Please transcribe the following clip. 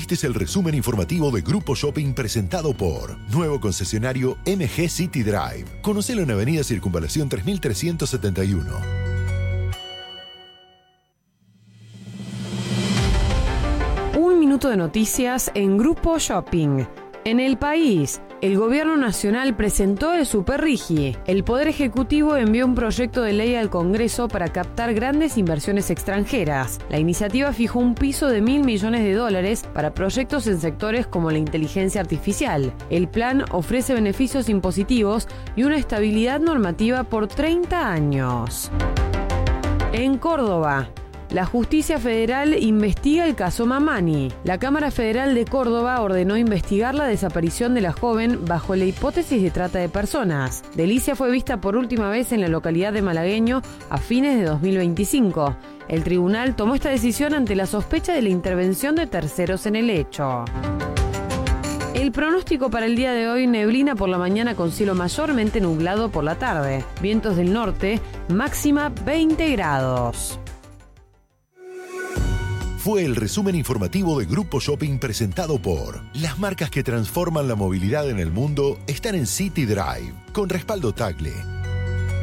Este es el resumen informativo de Grupo Shopping presentado por nuevo concesionario MG City Drive. Conocelo en Avenida Circunvalación 3371. Un minuto de noticias en Grupo Shopping. En el país, el Gobierno Nacional presentó el Superrigi. El Poder Ejecutivo envió un proyecto de ley al Congreso para captar grandes inversiones extranjeras. La iniciativa fijó un piso de $1.000 millones para proyectos en sectores como la inteligencia artificial. El plan ofrece beneficios impositivos y una estabilidad normativa por 30 años. En Córdoba, la Justicia Federal investiga el caso Mamani. La Cámara Federal de Córdoba ordenó investigar la desaparición de la joven bajo la hipótesis de trata de personas. Delicia fue vista por última vez en la localidad de Malagueño a fines de 2025. El tribunal tomó esta decisión ante la sospecha de la intervención de terceros en el hecho. El pronóstico para el día de hoy: neblina por la mañana con cielo mayormente nublado por la tarde. Vientos del norte, máxima 20 grados. Fue el resumen informativo de Grupo Shopping presentado por las marcas que transforman la movilidad en el mundo están en City Drive, con respaldo Tagle.